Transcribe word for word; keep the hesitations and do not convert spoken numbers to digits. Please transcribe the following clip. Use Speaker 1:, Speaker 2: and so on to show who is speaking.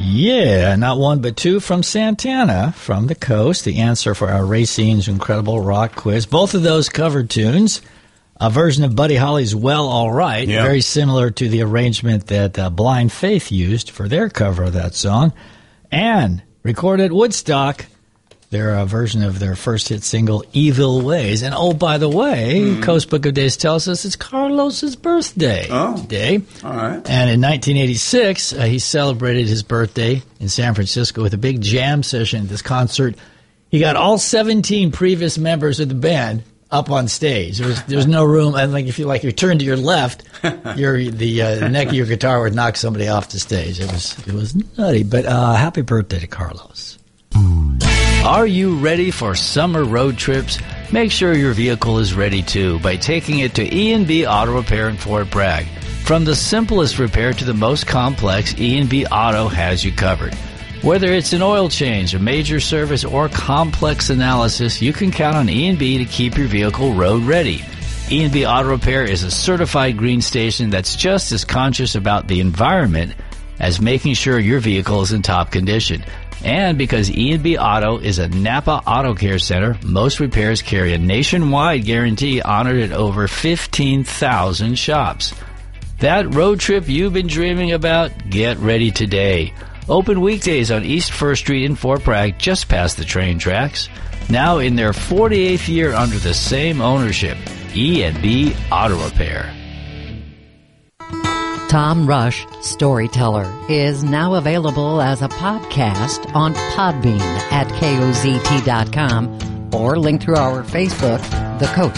Speaker 1: Yeah, not one but two from Santana, from the coast. The answer for our Racine's Incredible Rock Quiz. Both of those covered tunes. A version of Buddy Holly's Well, All Right, yeah. very similar to the arrangement that uh, Blind Faith used for their cover of that song. And recorded at Woodstock, their uh, version of their first hit single, Evil Ways. And oh, by the way, mm-hmm. Coast Book of Days tells us it's Carlos's birthday
Speaker 2: oh,
Speaker 1: today.
Speaker 2: All right.
Speaker 1: And in nineteen eighty-six, uh, he celebrated his birthday in San Francisco with a big jam session at this concert. He got all seventeen previous members of the band up on stage. There was, there was no room. And like if you like, you turn to your left, your the uh, neck of your guitar would knock somebody off the stage. It was it was nutty. But uh, happy birthday to Carlos. Are you ready for summer road trips? Make sure your vehicle is ready too by taking it to E and B Auto Repair in Fort Bragg. From the simplest repair to the most complex, E and B Auto has you covered. Whether it's an oil change, a major service, or complex analysis, you can count on E and B to keep your vehicle road ready. E and B Auto Repair is a certified green station that's just as conscious about the environment as making sure your vehicle is in top condition. And because E and B Auto is a Napa Auto Care Center, most repairs carry a nationwide guarantee honored at over fifteen thousand shops. That road trip you've been dreaming about? Get ready today. Open weekdays on East First Street in Fort Bragg, just past the train tracks. Now in their forty-eighth year under the same ownership, E and B Auto Repair.
Speaker 3: Tom Rush, Storyteller, is now available as a podcast on Podbean at K O Z T dot com or link through our Facebook, The Coast.